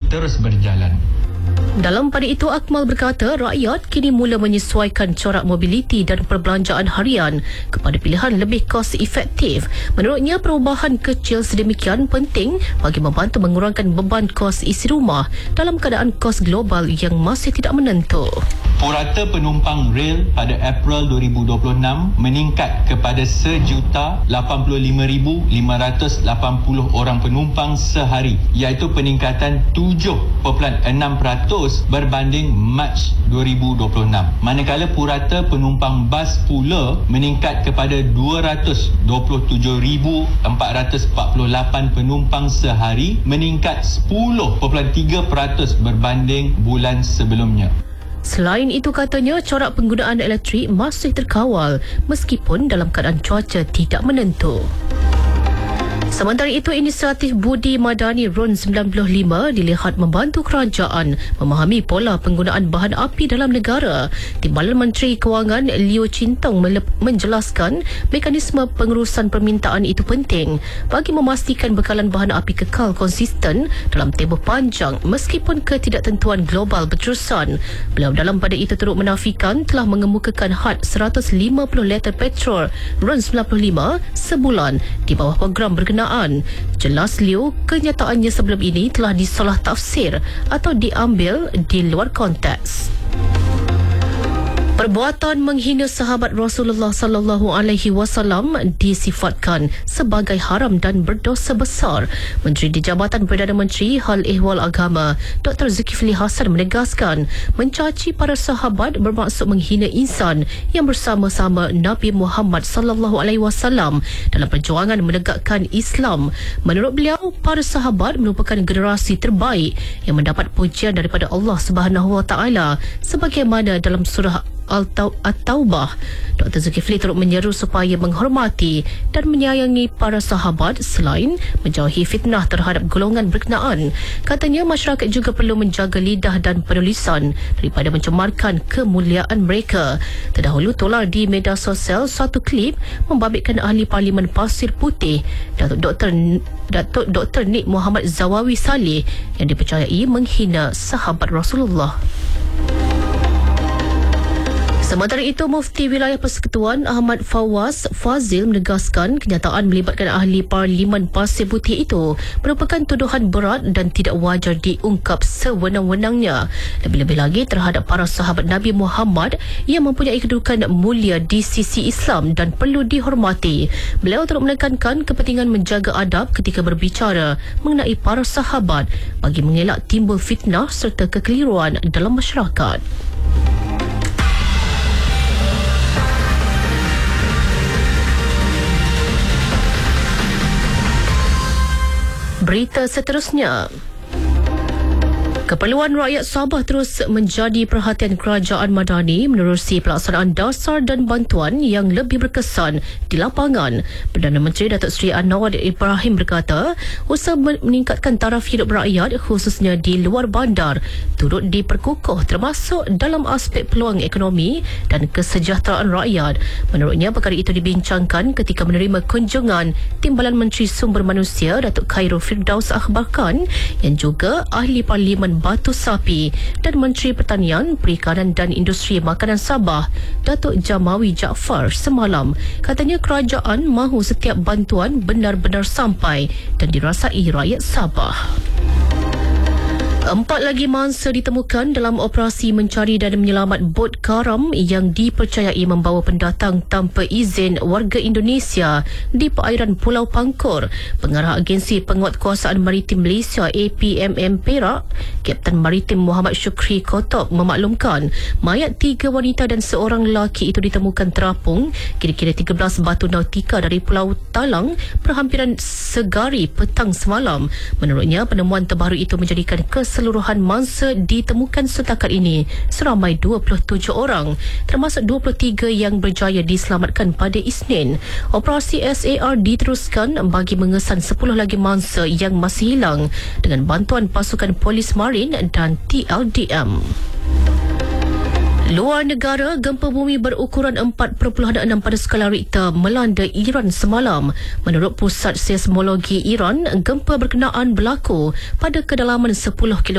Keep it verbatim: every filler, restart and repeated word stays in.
terus berjalan. Dalam pada itu, Akmal berkata rakyat kini mula menyesuaikan corak mobiliti dan perbelanjaan harian kepada pilihan lebih kos efektif. Menurutnya, perubahan kecil sedemikian penting bagi membantu mengurangkan beban kos isi rumah dalam keadaan kos global yang masih tidak menentu. Purata penumpang rel pada April dua ribu dua puluh enam meningkat kepada sejuta lapan puluh lima ribu lima ratus lapan puluh orang penumpang sehari, iaitu peningkatan tujuh perpuluhan enam peratus berbanding Mac dua ribu dua puluh enam. Manakala purata penumpang bas pula meningkat kepada dua ratus dua puluh tujuh ribu empat ratus empat puluh lapan penumpang sehari, meningkat sepuluh perpuluhan tiga peratus berbanding bulan sebelumnya. Selain itu, katanya corak penggunaan elektrik masih terkawal meskipun dalam keadaan cuaca tidak menentu. Sementara itu, inisiatif Budi Madani R U N sembilan puluh lima dilihat membantu kerajaan memahami pola penggunaan bahan api dalam negara. Timbalan Menteri Kewangan Leo Chin Tong menjelaskan mekanisme pengurusan permintaan itu penting bagi memastikan bekalan bahan api kekal konsisten dalam tempoh panjang meskipun ketidaktentuan global berterusan. Beliau dalam pada itu turut menafikan telah mengemukakan had seratus lima puluh liter petrol R U N sembilan puluh lima sebulan di bawah program berkenaan. Jelas Liu, kenyataannya sebelum ini telah disalah tafsir atau diambil di luar konteks. Perbuatan menghina sahabat Rasulullah sallallahu alaihi wasallam disifatkan sebagai haram dan berdosa besar. Menteri di Jabatan Perdana Menteri Hal Ehwal Agama Doktor Zulkifli Hasan menegaskan mencaci para sahabat bermaksud menghina insan yang bersama-sama Nabi Muhammad sallallahu alaihi wasallam dalam perjuangan menegakkan Islam. Menurut beliau, para sahabat merupakan generasi terbaik yang mendapat pujian daripada Allah Subhanahu wa taala sebagaimana dalam surah At-Taubah. Doktor Zulkifli turut menyeru supaya menghormati dan menyayangi para sahabat selain menjauhi fitnah terhadap golongan berkenaan. Katanya masyarakat juga perlu menjaga lidah dan penulisan daripada mencemarkan kemuliaan mereka. Terdahulu tular di media sosial satu klip membabitkan ahli Parlimen Pasir Putih Datuk Doktor Datuk Doktor Nik Muhammad Zawawi Saleh yang dipercayai menghina sahabat Rasulullah. Sementara itu, Mufti Wilayah Persekutuan Ahmad Fawaz Fazil menegaskan kenyataan melibatkan ahli Parlimen Pasir Putih itu merupakan tuduhan berat dan tidak wajar diungkap sewenang-wenangnya. Lebih-lebih lagi terhadap para sahabat Nabi Muhammad yang mempunyai kedudukan mulia di sisi Islam dan perlu dihormati. Beliau turut menekankan kepentingan menjaga adab ketika berbicara mengenai para sahabat bagi mengelak timbul fitnah serta kekeliruan dalam masyarakat. Berita seterusnya. Keperluan rakyat Sabah terus menjadi perhatian kerajaan Madani menerusi pelaksanaan dasar dan bantuan yang lebih berkesan di lapangan. Perdana Menteri Datuk Seri Anwar Ibrahim berkata, usaha meningkatkan taraf hidup rakyat khususnya di luar bandar turut diperkukuh termasuk dalam aspek peluang ekonomi dan kesejahteraan rakyat. Menurutnya, perkara itu dibincangkan ketika menerima kunjungan Timbalan Menteri Sumber Manusia Datuk Khairul Firdaus Akhbar Khan yang juga ahli Parlimen Batu Sapi dan Menteri Pertanian, Perikanan dan Industri Makanan Sabah Datuk Jamawi Jaafar semalam. Katanya kerajaan mahu setiap bantuan benar-benar sampai dan dirasai rakyat Sabah. Empat lagi mangsa ditemukan dalam operasi mencari dan menyelamat bot karam yang dipercayai membawa pendatang tanpa izin warga Indonesia di perairan Pulau Pangkor. Pengarah Agensi Penguatkuasaan Maritim Malaysia A P M M Perak, Kapten Maritim Muhammad Syukri Kotob memaklumkan mayat tiga wanita dan seorang lelaki itu ditemukan terapung kira-kira tiga belas batu nautika dari Pulau Talang, perhampiran Segari petang semalam. Menurutnya, penemuan terbaru itu menjadikan keseluruhan mangsa ditemukan setakat ini seramai dua puluh tujuh orang, termasuk dua puluh tiga yang berjaya diselamatkan pada Isnin. Operasi S A R diteruskan bagi mengesan sepuluh lagi mangsa yang masih hilang dengan bantuan pasukan polis marin dan T L D M. Luar negara, gempa bumi berukuran empat perpuluhan enam pada skala Richter melanda Iran semalam. Menurut Pusat Seismologi Iran, gempa berkenaan berlaku pada kedalaman sepuluh kilometer